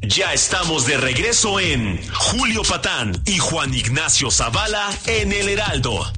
Ya estamos de regreso en Julio Patán y Juan Ignacio Zavala en El Heraldo.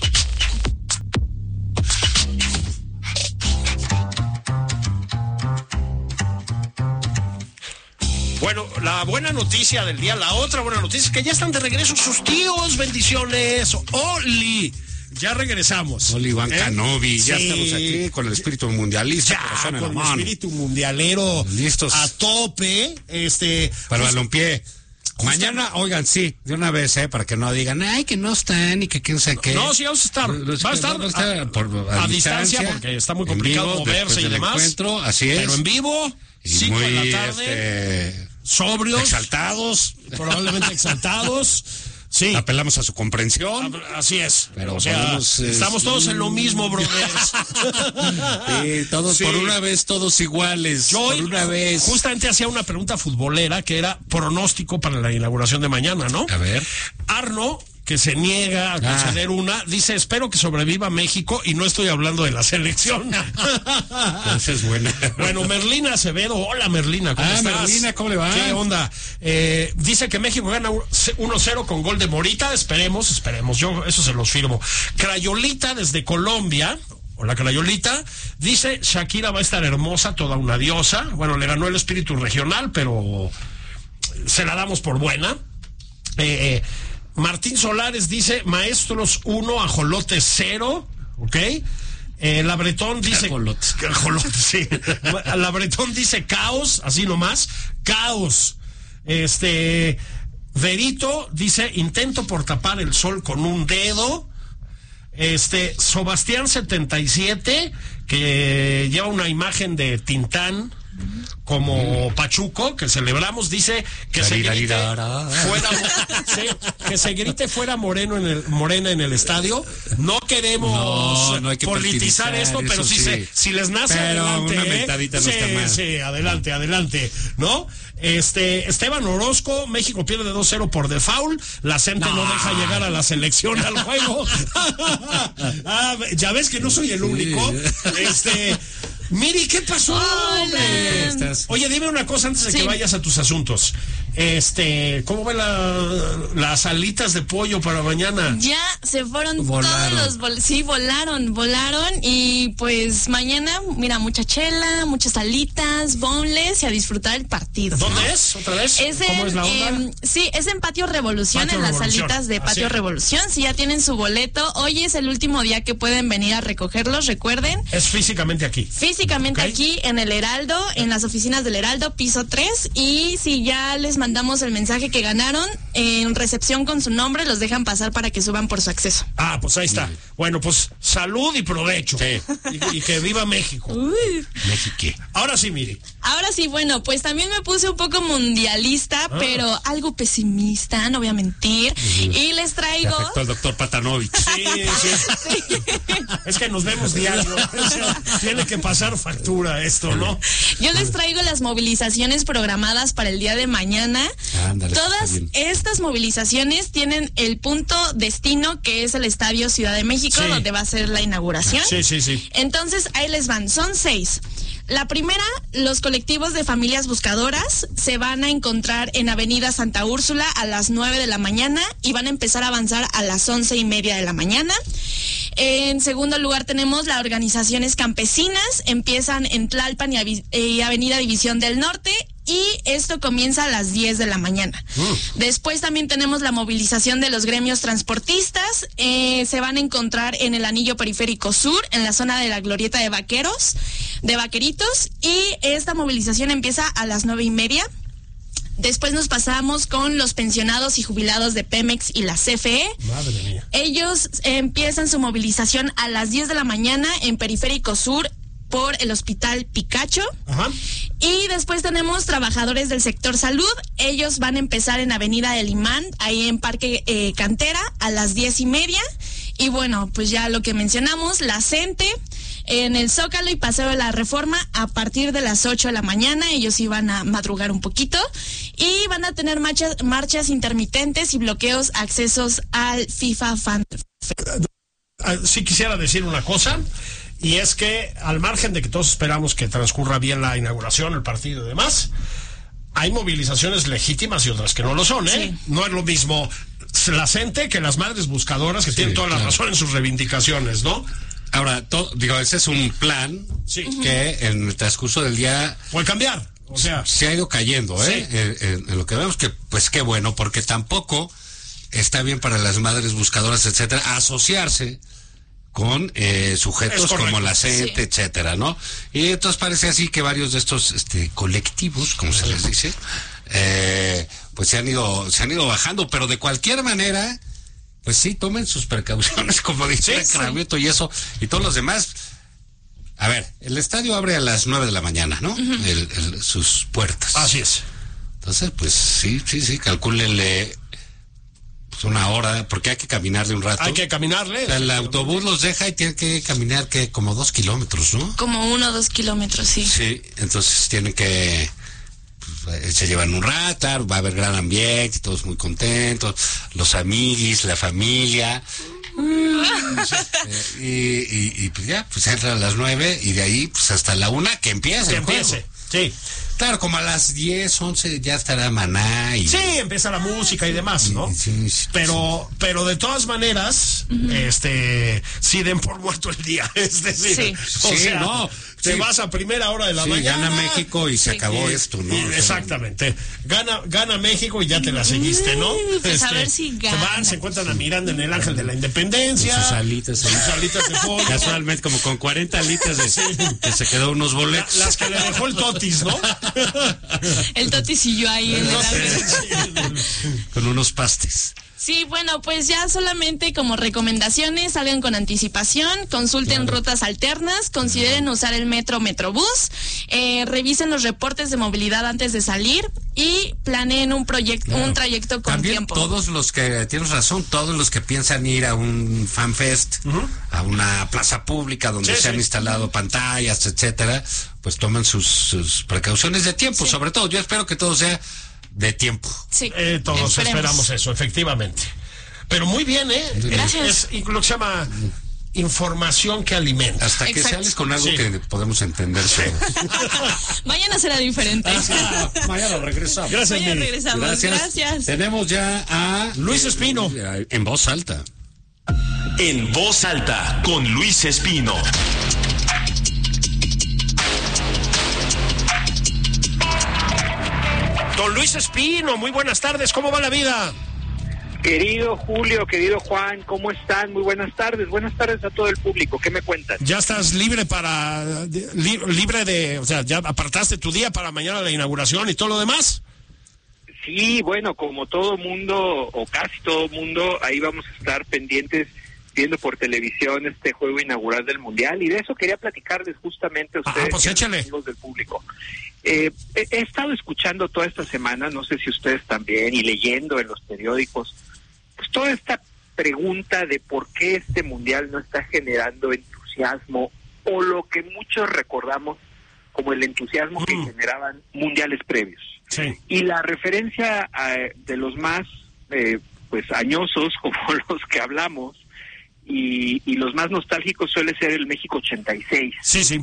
Bueno, la buena noticia del día, la otra buena noticia es que ya están de regreso sus tíos. Bendiciones. Oli. Ya regresamos. Oli Iván Canovi, Sí. ya estamos aquí con el espíritu mundialista. Ya, con el espíritu mundialero. Listos. A tope. Para el balompié. Mañana, oigan, sí, de una vez, para que no digan, ay, que no están y que quién sabe qué. No, sí, vamos a estar. Va a estar a distancia porque está muy complicado vivo, moverse y demás. Encuentro, así es. Pero en vivo, 5 de la tarde, sobrios. Exaltados. Probablemente exaltados. Sí. Apelamos a su comprensión. Así es. Pero o sea, estamos todos en lo mismo, brothers. Sí, todos por una vez, todos iguales. Yo por una vez. Justamente hacía una pregunta futbolera que era pronóstico para la inauguración de mañana, ¿no? A ver. Arno, que se niega a conceder una, dice, espero que sobreviva México, y no estoy hablando de la selección. Esa es buena. Bueno, Merlina Acevedo, hola Merlina, ¿cómo estás? Merlina, ¿cómo le va? ¿Qué onda? Dice que México gana 1-0 con gol de Morita, esperemos, yo eso se los firmo. Crayolita desde Colombia, hola Crayolita, dice, Shakira va a estar hermosa, toda una diosa. Bueno, le ganó el espíritu regional, pero se la damos por buena. Martín Solares dice, Maestros 1, Ajolotes 0, ¿ok? La Bretón dice... Ajolotes, sí. La Bretón dice caos, así nomás, caos. Verito dice, intento por tapar el sol con un dedo. Sebastián 77, que lleva una imagen de Tintán como Pachuco, que celebramos, dice que se grite fuera Morena en el estadio. No queremos no hay que politizar esto, pero sí. Si les nace, pero adelante. Una mentadita no está mal. Sí, adelante, ¿no? Esteban Orozco, México pierde 2-0 por default. La gente no deja llegar a la selección al juego. Ya ves que no soy el único. Miri, ¿qué pasó? Oye, dime una cosa antes de que vayas a tus asuntos. ¿Cómo ven las alitas de pollo para mañana? Ya se fueron todos volaron y pues mañana, mira, mucha chela, muchas alitas, boneless y a disfrutar el partido. ¿Dónde es? ¿Otra vez? ¿Cómo es la onda? Sí, es en Patio Revolución, las alitas de Patio Revolución. Si ya tienen su boleto, hoy es el último día que pueden venir a recogerlos, recuerden. Es físicamente aquí. Aquí en el Heraldo, en las oficinas del Heraldo, piso 3, y si ya les mandamos el mensaje que ganaron, en recepción con su nombre, los dejan pasar para que suban por su acceso. Pues ahí está. Bueno, pues salud y provecho. Sí. Y que viva México. México. Ahora sí, Miri. Ahora sí, bueno, pues también me puse un poco mundialista, pero algo pesimista, no voy a mentir. Y les traigo... Afectó al doctor Patanovich. Sí. Es que nos vemos diario. Tiene que pasar factura esto, ¿no? Yo les traigo las movilizaciones programadas para el día de mañana. Ándale, todas estas movilizaciones tienen el punto destino, que es el Estadio Ciudad de México, donde va a ser la inauguración. Sí. Entonces, ahí les van, son 6. La primera, los colectivos de familias buscadoras se van a encontrar en Avenida Santa Úrsula a las 9 de la mañana y van a empezar a avanzar a las 11:30 de la mañana. En segundo lugar tenemos las organizaciones campesinas, empiezan en Tlalpan y Avenida División del Norte, y esto comienza a las 10 de la mañana. Después también tenemos la movilización de los gremios transportistas, se van a encontrar en el Anillo Periférico Sur, en la zona de la Glorieta de Vaqueritos, y esta movilización empieza a las 9:30. Después nos pasamos con los pensionados y jubilados de Pemex y la CFE. Madre mía. Ellos empiezan su movilización a las 10 de la mañana en Periférico Sur por el Hospital Picacho. Ajá. Y después tenemos trabajadores del sector salud. Ellos van a empezar en Avenida del Imán, ahí en Parque Cantera, a las 10:30. Y bueno, pues ya lo que mencionamos, la CENTE, en el Zócalo y Paseo de la Reforma a partir de las 8 de la mañana. Ellos iban a madrugar un poquito y van a tener marchas intermitentes y bloqueos accesos al FIFA Fan. Sí quisiera decir una cosa, y es que al margen de que todos esperamos que transcurra bien la inauguración, el partido y demás, hay movilizaciones legítimas y otras que no lo son, ¿eh? Sí. No es lo mismo la gente que las madres buscadoras que tienen toda la razón en sus reivindicaciones, ¿no? Ahora, ese es un plan que en el transcurso del día puede cambiar, o sea, se ha ido cayendo, en lo que vemos, que pues qué bueno, porque tampoco está bien para las madres buscadoras, etcétera, asociarse con sujetos como la CENTE, etcétera, ¿no? Y entonces parece así que varios de estos colectivos, como se les dice, pues se han ido bajando, pero de cualquier manera, pues sí, tomen sus precauciones, como dice Cravioto y eso, y todos los demás. A ver, el estadio abre a las 9 de la mañana, ¿no? Sus puertas. Así es. Entonces, pues sí, calcúlenle una hora, porque hay que caminarle un rato. Hay que caminarle. O sea, el autobús los deja y tienen que caminar como 2 kilómetros, ¿no? Como 1 o 2 kilómetros, sí. Sí, entonces tienen que... se llevan un rato, va a haber gran ambiente, todos muy contentos, los amiguis, la familia, y pues ya, pues entran a las 9 y de ahí pues hasta la 1 que empiece el juego. Sí. Claro, como a las 10, 11 ya estará Maná y... Sí, empieza la música y demás, ¿no? Sí, pero de todas maneras, sí den por muerto el día. Es decir, te vas a primera hora de la mañana. Gana México y se acabó esto, ¿no? Exactamente. Gana México y ya te la seguiste, ¿no? Pues a ver si gana. Se encuentran a Miranda en el Ángel de la Independencia. Sus alitas de pollo. Casualmente, como con 40 alitas que se quedó unos boletos. Las que le dejó el Totis, ¿no? El Totis y yo ahí en el Ángel. Con unos pastes. Sí, bueno, pues ya solamente como recomendaciones, salgan con anticipación, consulten rutas alternas, consideren usar el Metrobús, revisen los reportes de movilidad antes de salir y planeen un trayecto con también tiempo. Todos los que, tienes razón, todos los que piensan ir a un fanfest, a una plaza pública donde se han instalado pantallas, etcétera, pues tomen sus precauciones de tiempo, sobre todo. Yo espero que todo sea de tiempo. Sí. Todos esperamos eso, efectivamente. Pero muy bien, Gracias. Es lo que se llama información que alimenta. Hasta que sales con algo que podemos entender. Vayan a hacerla diferente. Mañana regresamos. Gracias. Tenemos ya a Luis Espino. En voz alta. En voz alta, con Luis Espino. Don Luis Espino, muy buenas tardes, ¿cómo va la vida? Querido Julio, querido Juan, ¿cómo están? Muy buenas tardes a todo el público, ¿qué me cuentan? ¿Ya estás libre o sea, ya apartaste tu día para mañana la inauguración y todo lo demás? Sí, bueno, como todo mundo, o casi todo mundo, ahí vamos a estar pendientes viendo por televisión este juego inaugural del Mundial, y de eso quería platicarles justamente a ustedes, pues échale. Amigos del público. He estado escuchando toda esta semana, no sé si ustedes también, y leyendo en los periódicos, pues toda esta pregunta de por qué este Mundial no está generando entusiasmo, o lo que muchos recordamos como el entusiasmo que generaban mundiales previos. Sí. Y la referencia de los más pues añosos, como los que hablamos, y los más nostálgicos suele ser el México 86. Sí.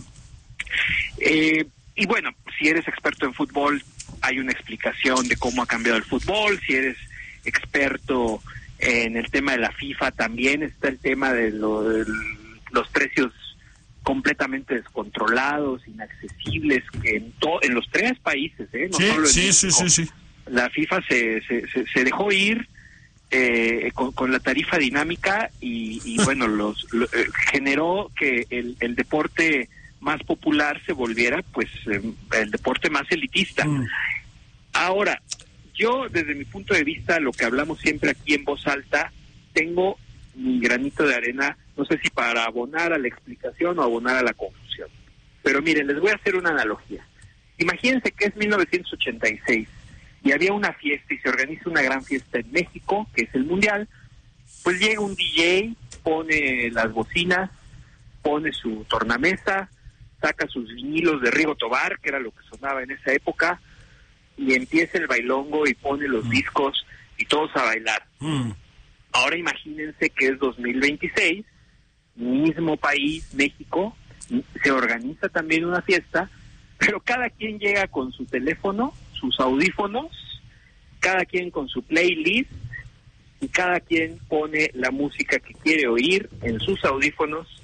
Y bueno, si eres experto en fútbol, hay una explicación de cómo ha cambiado el fútbol. Si eres experto en el tema de la FIFA, también está el tema de los precios completamente descontrolados, inaccesibles, que en los 3 países, no solo en México. Sí. La FIFA se dejó ir con la tarifa dinámica y bueno, generó que el deporte más popular se volviera pues el deporte más elitista. Ahora, yo desde mi punto de vista, lo que hablamos siempre aquí en voz alta, tengo mi granito de arena, no sé si para abonar a la explicación o abonar a la confusión, pero miren, les voy a hacer una analogía. Imagínense que es 1986 y había una fiesta y se organiza una gran fiesta en México, que es el Mundial. Pues llega un DJ, pone las bocinas, pone su tornamesa, saca sus vinilos de Rigo Tobar, que era lo que sonaba en esa época, y empieza el bailongo y pone los discos y todos a bailar. Ahora imagínense que es 2026, mismo país, México, se organiza también una fiesta, pero cada quien llega con su teléfono, sus audífonos, cada quien con su playlist, y cada quien pone la música que quiere oír en sus audífonos